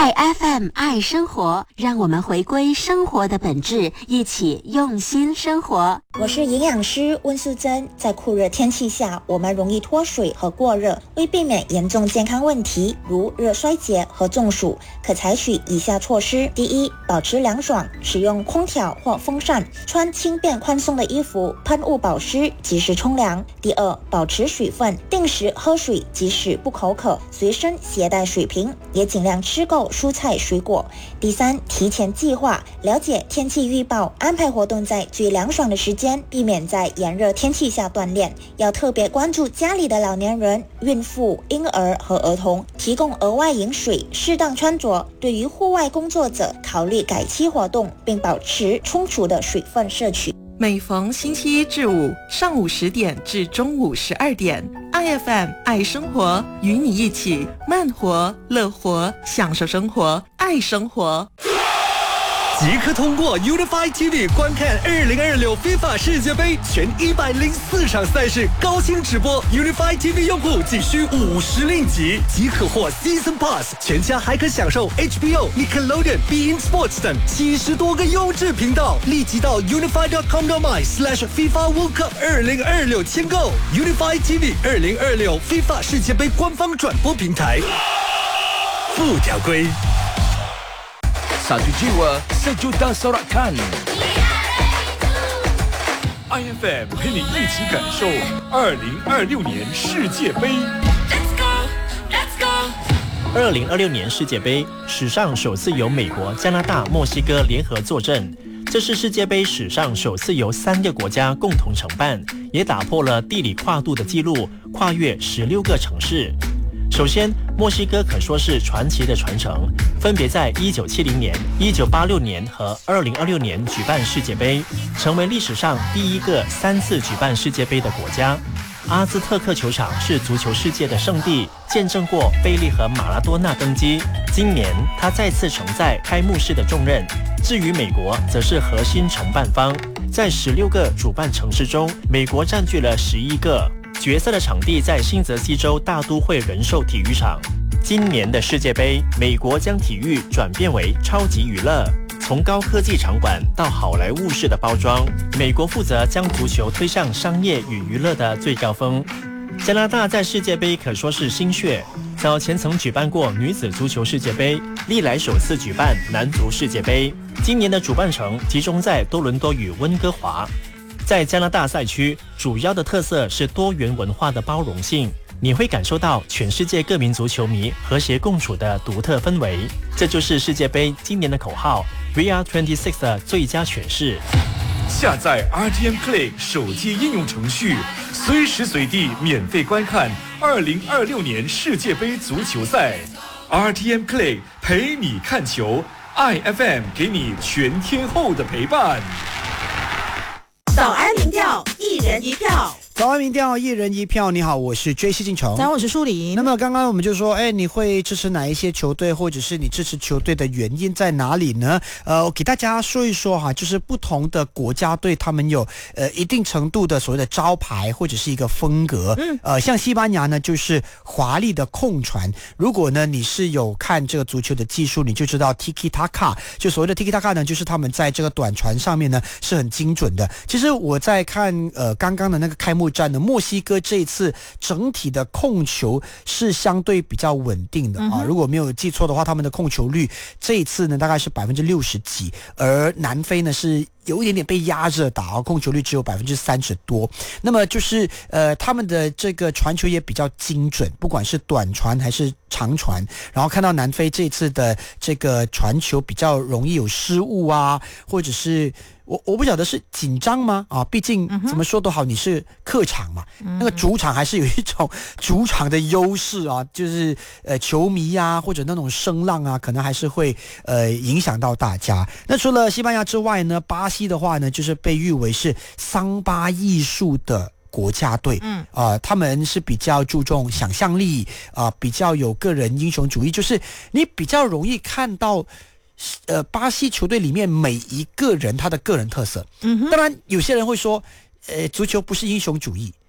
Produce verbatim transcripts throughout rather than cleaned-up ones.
爱 F M 爱生活，让我们回归生活的本质，一起用心生活。 我是营养师温素珍。在酷热天气下，我们容易脱水和过热，为避免严重健康问题如热衰竭和中暑，可采取以下措施：第一，保持凉爽，使用空调或风扇，穿轻便宽松的衣服，喷雾保湿，及时冲凉。第二，保持水分，定时喝水，即使不口渴，随身携带水瓶，也尽量吃够蔬菜水果。第三，提前计划，了解天气预报，安排活动在最凉爽的时间，避免在炎热天气下锻炼。要特别关注家里的老年人、孕妇、婴儿和儿童，提供额外饮水，适当穿着。对于户外工作者，考虑改期活动，并保持充足的水分摄取。 每逢星期一至五上午十点至中午十二点， I F M 爱生活，与你一起慢活乐活，享受生活，爱生活。 即刻通过 Unify T V 观看二零二六 FIFA 世界杯全一百零四场赛事高清直播。Unify T V 用户仅需五十令吉即可获 Season Pass， 全家还可享受 H B O、Nickelodeon、Bein Sports 等七十多个优质频道。立即到 unify dot com dot my slash FIFA World Cup 二零二六签购 Unify T V 二零二六 FIFA 世界杯官方转播平台。附条规。 Satu jiwa, sejuta sorakan. I F M 陪你一起感受二零二六年世界杯。Let's go, let's go. 二零二六年世界杯史上首次由美国、加拿大、墨西哥联合坐镇，这是世界杯史上首次由三个国家共同承办，也打破了地理跨度的纪录，跨越十六个城市。首先，墨西哥可说是传奇的传承，分别在一九七零年、一九八六年和二零二六年举办世界杯，成为历史上第一个三次举办世界杯的国家。阿兹特克球场是足球世界的圣地，见证过贝利和马拉多纳登基。今年他再次承载开幕式的重任。至于美国，则是核心承办方，在十六个主办城市中，美国占据了十一个。决赛的场地在新泽西州大都会人寿体育场。今年的世界杯，美国将体育转变为超级娱乐，从高科技场馆到好莱坞式的包装，美国负责将足球推上商业与娱乐的最高峰。加拿大在世界杯可说是新血，早前曾举办过女子足球世界杯，历来首次举办男足世界杯。今年的主办城集中在多伦多与温哥华。在加拿大赛区，主要的特色是多元文化的包容性，你会感受到全世界各民族球迷和谐共处的独特氛围。这就是世界杯今年的口号 V R 二十六 的最佳诠释。 下载 R T M Play 手机应用程序，随时随地免费观看二零二六年世界杯足球赛。R T M Play 陪你看球， I F M 给你全天候的陪伴。 早安民调，一人一票。 早安民调，一人一票。你好，我是 J C 进城。 早安，我是舒琳。 那么刚刚我们就说，哎，你会支持哪一些球队，或者是你支持球队的原因在哪里呢？呃，我给大家说一说哈，就是不同的国家队，他们有呃一定程度的所谓的招牌或者是一个风格。嗯，呃，像西班牙呢，就是华丽的控传。如果呢你是有看这个足球的技术，你就知道 Tiki Taka， 就所谓的 Tiki Taka 呢，就是他们在这个短传上面呢是很精准的。其实我在看呃刚刚的那个开幕战呢，墨西哥这一次整体的控球是相对比较稳定的啊，如果没有记错的话，他们的控球率这一次呢大概是百分之六十几，而南非呢是有一点点被压着打，控球率只有百分之三十多。那么就是呃，他们的这个传球也比较精准，不管是短传还是长传。然后看到南非这次的这个传球比较容易有失误啊，或者是我我不晓得是紧张吗？啊，毕竟怎么说都好，你是客场嘛，嗯、那个主场还是有一种主场的优势啊，就是呃球迷啊或者那种声浪啊，可能还是会呃影响到大家。那除了西班牙之外呢，巴西的话呢，就是被誉为是桑巴艺术的国家队，嗯啊、呃，他们是比较注重想象力啊、呃，比较有个人英雄主义，就是你比较容易看到。呃，巴西球队里面每一个人他的个人特色，嗯哼，当然有些人会说，呃，足球不是英雄主义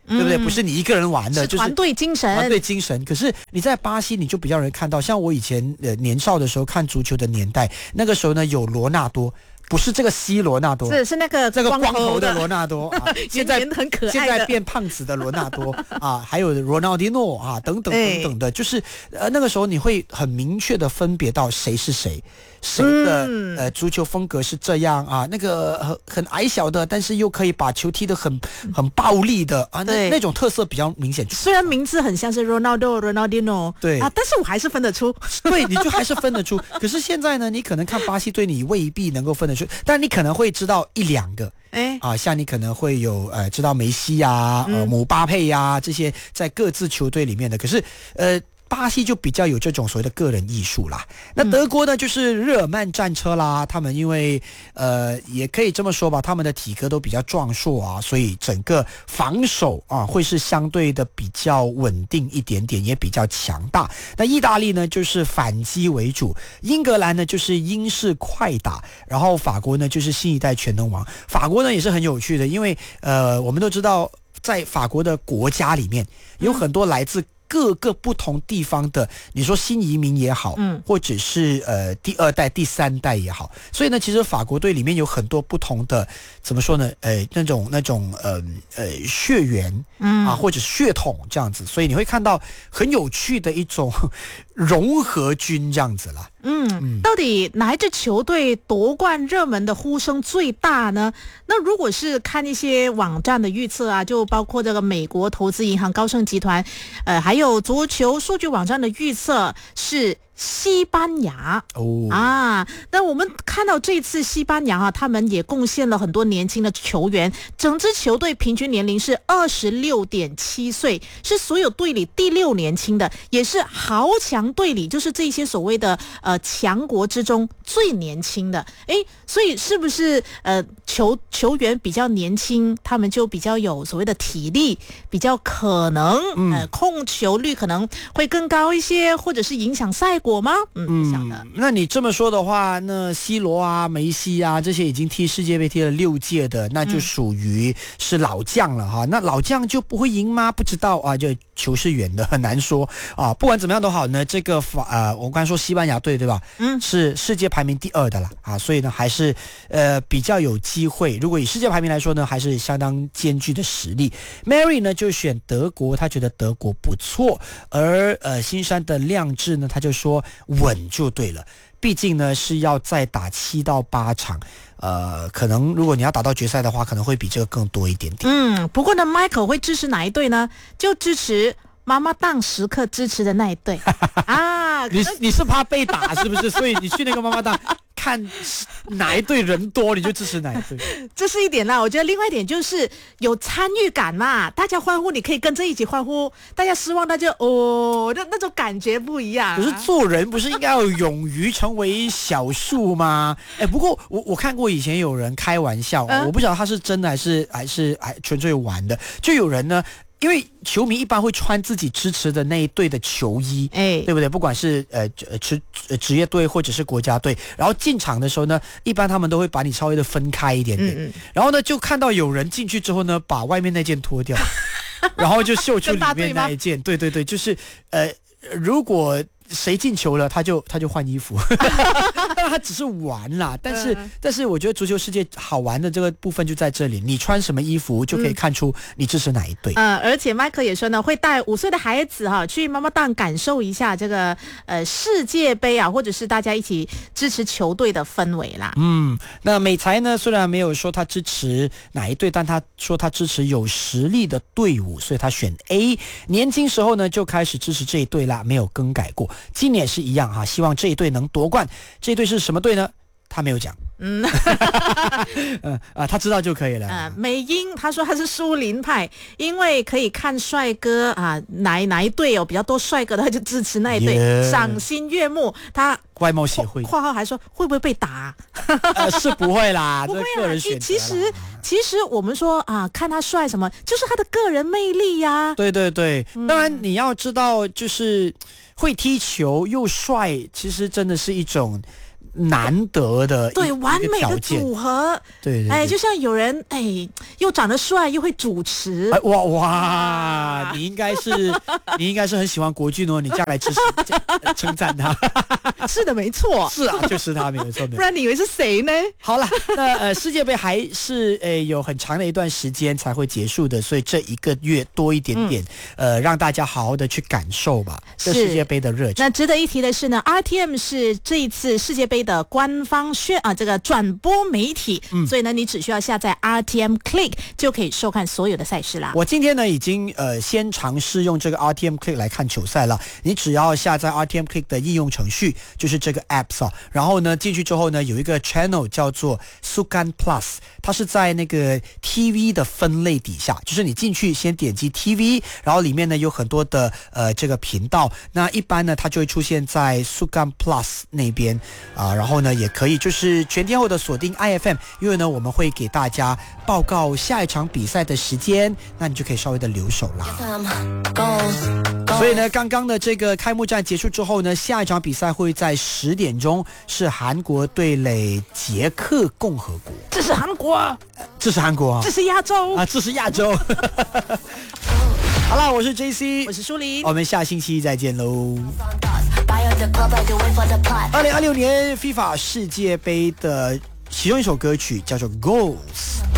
对不对？不是你一个人玩的， 是团队精神， 团队精神。可是你在巴西，你就比较容易看到，像我以前呃年少的时候看足球的年代，那个时候呢有罗纳多。不是这个 C 罗纳多， 是是那个这个光头的的罗纳多啊，现在很可爱的， 现在变胖子的罗纳多啊，还有罗纳迪诺啊，等等等等的，就是呃那个时候你会很明确的分别到谁是谁。谁的、嗯、呃足球风格是这样啊？那个很很矮小的，但是又可以把球踢得很很暴力的啊，那那种特色比较明显。 虽然名字很像是 Ronaldo、Ronaldinho， 对啊，但是我还是分得出。 对，你就还是分得出。可是现在呢，你可能看巴西队，你未必能够分得出，但你可能会知道一两个。哎啊，像你可能会有呃知道梅西呀、啊、呃姆巴佩呀、啊、这些在各自球队里面的，可是呃。巴西就比较有这种所谓的个人艺术啦，那德国呢就是日耳曼战车啦，他们因为呃也可以这么说吧，他们的体格都比较壮硕啊，所以整个防守啊会是相对的比较稳定一点点，也比较强大。那意大利呢就是反击为主，英格兰呢就是英式快打，然后法国呢就是新一代全能王。法国呢也是很有趣的，因为呃我们都知道在法国的国家里面有很多来自各个不同地方的，你说新移民也好，嗯，或者是呃第二代、第三代也好，所以呢，其实法国队里面有很多不同的，怎么说呢？呃，那种那种呃呃血缘，嗯啊，或者血统这样子，所以你会看到很有趣的一种融合军这样子啦。 嗯，嗯到底哪一支球队夺冠热门的呼声最大呢？那如果是看一些网站的预测啊，就包括这个美国投资银行高盛集团，呃，还有足球数据网站的预测是西班牙哦啊，那我们看到这次西班牙啊，他们也贡献了很多年轻的球员，整支球队平均年龄是二十六点七岁，是所有队里第六年轻的，也是豪强队里就是这些所谓的呃强国之中最年轻的。诶，所以是不是呃球球员比较年轻，他们就比较有所谓的体力，比较可能呃控球率可能会更高一些，或者是影响赛果吗？嗯，想的。 那你这么说的话，那 C 罗啊、梅西啊这些已经踢世界杯踢了六届的，那就属于是老将了哈。嗯、那老将就不会赢吗？不知道啊，就球是圆的，很难说啊。不管怎么样都好呢，这个法呃，我刚才说西班牙队对吧？嗯，是世界排名第二的啦啊，所以呢还是呃比较有机会。如果以世界排名来说呢，还是相当艰巨的实力。Mary 呢就选德国，他觉得德国不错，而呃新山的亮智呢，他就说。稳就对了，毕竟呢是要再打七到八场，呃，可能如果你要打到决赛的话，可能会比这个更多一点点。 嗯，不过呢 ，Michael 会支持哪一队呢？就支持妈妈档时刻支持的那一队啊。 你你是怕被打是不是？所以你去那个妈妈档。看哪一队人多，你就支持哪一队。 这是一点啦，我觉得另外一点就是有参与感嘛，大家欢呼，你可以跟着一起欢呼；大家失望，那就哦，那那种感觉不一样、啊。 可是做人不是应该要勇于成为小数吗？哎，不过我我看过以前有人开玩笑，嗯、我不晓得他是真的还是还是还纯粹玩的，就有人呢。因为球迷一般会穿自己支持的那一队的球衣，哎，对不对？不管是呃职职业队或者是国家队，然后进场的时候呢，一般他们都会把你稍微的分开一点点，嗯嗯然后呢，就看到有人进去之后呢，把外面那件脱掉，然后就秀出里面那一件，对对对，就是呃，如果。谁进球了，他就他就换衣服，当然他只是玩啦。但是、嗯、但是我觉得足球世界好玩的这个部分就在这里，你穿什么衣服就可以看出你支持哪一队。 嗯，而且迈克也说呢，会带五岁的孩子哈去妈妈档感受一下这个呃世界杯啊，或者是大家一起支持球队的氛围啦。 嗯，那美才呢，虽然没有说他支持哪一队，但他说他支持有实力的队伍，所以他选 A。年轻时候呢就开始支持这一队啦，没有更改过。今年也是一样哈，希望这一队能夺冠。这一队是什么队呢？他没有讲。嗯，呃啊，他知道就可以了。 呃，美英他说他是苏林派，因为可以看帅哥啊，哪哪一队有比较多帅哥的，他就支持那一队， yeah. 赏心悦目。他外貌协会括号还说会不会被打？ 呃、是不会啦， 不会啦。个人选择啦其实其实我们说啊，看他帅什么，就是他的个人魅力呀、啊。 对对对，嗯、当然你要知道，就是会踢球又帅，其实真的是一种。 难得的对完美的件组合， 对对对， 哎，就像有人哎又长得帅又会主持， 哎哇哇，你应该是你应该是很喜欢国俊哦，你这样来支持称赞他， 是的，没错， 是啊，就是他，没有错， 不然你以为是谁呢？ 好了，那呃世界杯还是呃有很长的一段时间才会结束的，所以这一个月多一点点，嗯、呃让大家好好的去感受吧，这世界杯的热情。 那值得一提的是呢 ，R T M 是这一次世界杯的官方宣啊这个转播媒体，嗯、所以呢你只需要下载 R T M Click 就可以收看所有的赛事啦。 我今天呢已经呃先尝试用这个 R T M Click 来看球赛了，你只要下载 R T M Click 的应用程序，就是这个 App 啊，然后呢进去之后呢有一个 channel 叫做 Sukan Plus， 它是在那个 T V 的分类底下，就是你进去先点击 T V， 然后里面呢有很多的呃这个频道，那一般呢它就会出现在 Sukan Plus 那边啊、呃，然后呢也可以就是全天候的锁定 I F M， 因为呢我们会给大家报告下一场比赛的时间，那你就可以稍微的留守啦。所以呢刚刚的这个开幕战结束之后呢，下一场比赛会在十点钟，是韩国对垒捷克共和国。 这是韩国、啊呃、这是韩国啊， 这是亚洲啊，这是亚洲。好啦，我是 J C， 我是舒琳， 我们下星期再见喽。二零二六年 FIFA 世界杯的其中一首歌曲叫做 Goals。